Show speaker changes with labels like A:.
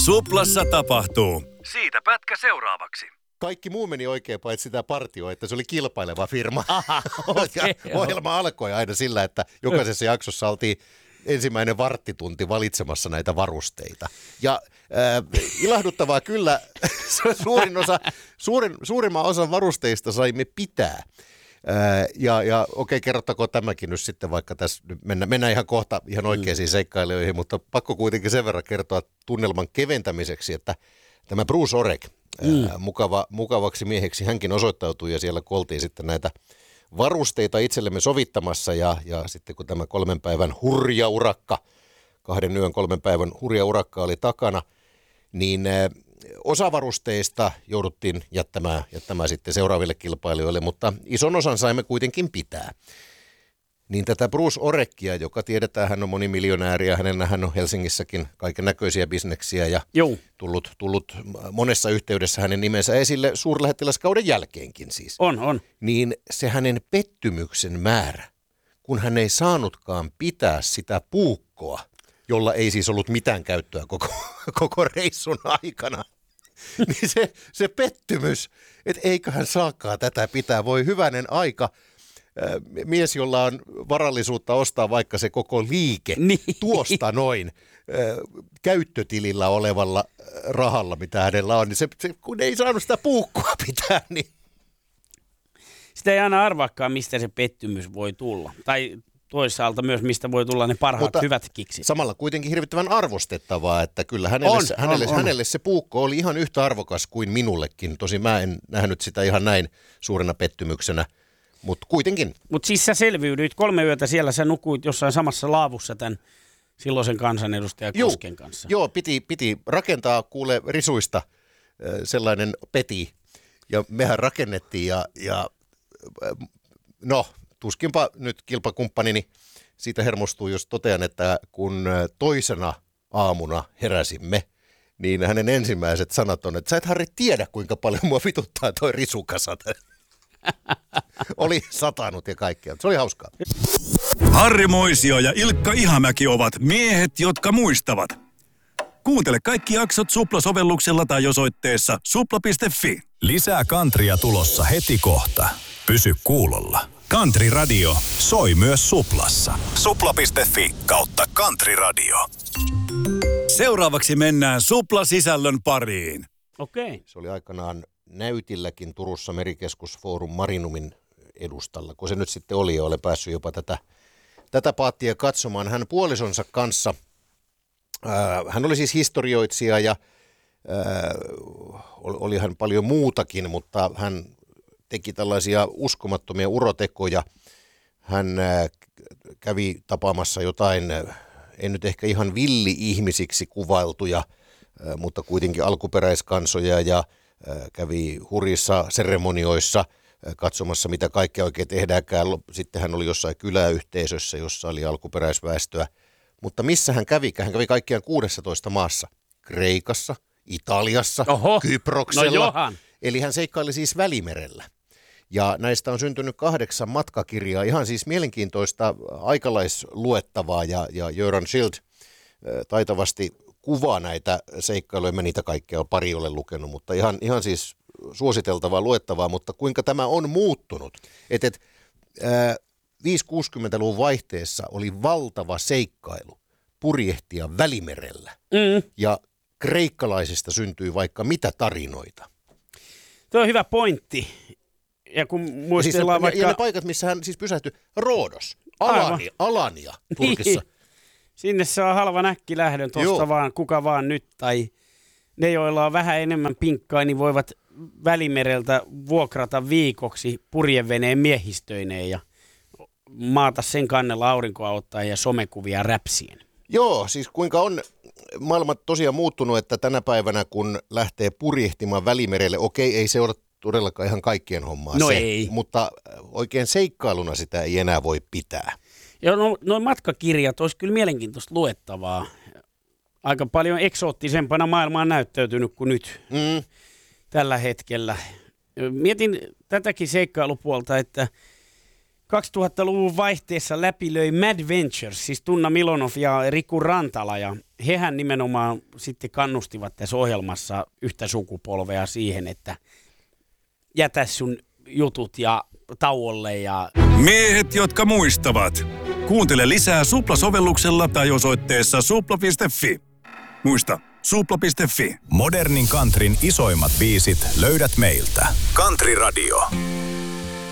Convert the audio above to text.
A: Suplassa tapahtuu. Siitä pätkä seuraavaksi.
B: Kaikki muu meni oikein paitsi sitä partioa, että se oli kilpaileva firma.
C: Aha, okay,
B: Ohjelma alkoi aina sillä, että jokaisessa jaksossa oltiin ensimmäinen varttitunti valitsemassa näitä varusteita. Ja ilahduttavaa kyllä, suurimman osan varusteista saimme pitää. Ja okei, kerrottakoon tämäkin nyt sitten, vaikka tässä mennään ihan kohta ihan oikeisiin seikkailijoihin, mutta pakko kuitenkin sen verran kertoa tunnelman keventämiseksi, että tämä Bruce Oreck, mukavaksi mieheksi hänkin osoittautui ja siellä oltiin sitten näitä varusteita itsellemme sovittamassa ja sitten kun tämä 3 päivän hurja urakka, 2 yön 3 päivän hurja urakka oli takana, niin osa varusteista jouduttiin jättämään sitten seuraaville kilpailijoille, mutta ison osan saimme kuitenkin pitää. Niin tätä Bruce Oreckia, joka tiedetään, hän on monimiljonääri ja hän on Helsingissäkin kaiken näköisiä bisneksiä ja tullut monessa yhteydessä hänen nimensä esille suurlähettiläskauden jälkeenkin siis.
C: On. Niin
B: se hänen pettymyksen määrä, kun hän ei saanutkaan pitää sitä puukkoa, jolla ei siis ollut mitään käyttöä koko reissun aikana. Niin se pettymys, että eiköhän saakaan tätä pitää, voi hyvänen aika. Mies, jolla on varallisuutta ostaa vaikka se koko liike tuosta noin käyttötilillä olevalla rahalla, mitä hänellä on, niin se kun ei saanut sitä puukkoa pitää, niin
C: sitä ei aina arvaakaan, mistä se pettymys voi tulla. Tai toisaalta myös, mistä voi tulla ne parhaat hyvät kiksit.
B: Samalla kuitenkin hirvittävän arvostettavaa, että kyllä hänelle se puukko oli ihan yhtä arvokas kuin minullekin. Tosin mä en nähnyt sitä ihan näin suurena pettymyksenä, mutta kuitenkin.
C: Mutta siis sä selviydyit 3 yötä siellä, sä nukuit jossain samassa laavussa tämän silloisen kansanedustajan Kosken kanssa.
B: Joo, piti rakentaa kuule risuista sellainen peti, ja mehän rakennettiin ja no, tuskinpa nyt kilpakumppanini siitä hermostuu, jos totean, että kun toisena aamuna heräsimme, niin hänen ensimmäiset sanat on, että sä et Harri tiedä, kuinka paljon mua vituttaa toi risukasa. Oli satanut ja kaikkea. Se oli hauskaa.
A: Harri Moisio ja Ilkka Ihamäki ovat miehet, jotka muistavat. Kuuntele kaikki jaksot Supla-sovelluksella tai osoitteessa supla.fi.
D: Lisää Kantria tulossa heti kohta. Pysy kuulolla. Country Radio soi myös Suplassa. Supla.fi/Country Radio.
A: Seuraavaksi mennään Supla-sisällön pariin.
C: Okei.
B: Se oli aikanaan näytilläkin Turussa Merikeskusforum Marinumin edustalla, kun se nyt sitten oli ja olen päässyt jopa tätä paattia katsomaan. Hän puolisonsa kanssa, hän oli siis historioitsija ja oli hän paljon muutakin, mutta hän teki tällaisia uskomattomia urotekoja. Hän kävi tapaamassa jotain, en nyt ehkä ihan villi-ihmisiksi kuvailtuja, mutta kuitenkin alkuperäiskansoja ja kävi hurjissa seremonioissa katsomassa, mitä kaikkea oikein tehdäänkään. Sitten hän oli jossain kyläyhteisössä, jossa oli alkuperäisväestöä. Mutta missä hän kävi? Hän kävi kaikkiaan 16 maassa. Kreikassa, Italiassa, Kyproksella.
C: No
B: eli hän seikkaili siis Välimerellä. Ja näistä on syntynyt 8 matkakirjaa, ihan siis mielenkiintoista aikalaisluettavaa, ja Göran Schild taitavasti kuvaa näitä seikkailuja. Mä niitä kaikkea pari olen lukenut, mutta ihan siis suositeltavaa luettavaa, mutta kuinka tämä on muuttunut. 5-60-luvun vaihteessa oli valtava seikkailu purjehtia Välimerellä, ja kreikkalaisista syntyi vaikka mitä tarinoita.
C: Tuo on hyvä pointti. Ja kun muistellaan
B: ja ne paikat, missä hän siis pysähtyi, Roodos, Alania Turkissa.
C: Sinne saa halvan äkkilähdön tuosta vaan, kuka vaan nyt, tai ne, joilla on vähän enemmän pinkkaa, niin voivat Välimereltä vuokrata viikoksi purjeveneen miehistöineen ja maata sen kannella aurinkoa ottaa ja somekuvia räpsien.
B: Joo, siis kuinka on maailma tosiaan muuttunut, että tänä päivänä kun lähtee purjehtimaan Välimerelle, okei, ei se ole todellakaan ihan kaikkien hommaa
C: ei.
B: Mutta oikein seikkailuna sitä ei enää voi pitää.
C: Joo, nuo matkakirjat olisi kyllä mielenkiintoista luettavaa. Aika paljon eksoottisempana maailma on näyttäytynyt kuin nyt tällä hetkellä. Mietin tätäkin seikkailupuolta, että 2000-luvun vaihteessa läpilöi Mad Ventures, siis Tunna Milonov ja Riku Rantala, ja hehän nimenomaan sitten kannustivat tässä ohjelmassa yhtä sukupolvea siihen, että jätä sun jutut ja tauolle ja...
A: Miehet, jotka muistavat. Kuuntele lisää Supla-sovelluksella tai osoitteessa supla.fi. Muista, supla.fi.
D: Modernin countryn isoimmat biisit löydät meiltä. Country Radio.